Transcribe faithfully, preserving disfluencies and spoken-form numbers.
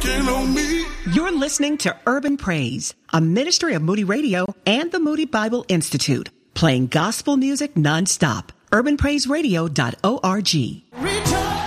working on me. You're listening to Urban Praise, a ministry of Moody Radio and the Moody Bible Institute, playing gospel music nonstop. urban praise radio dot org. Return.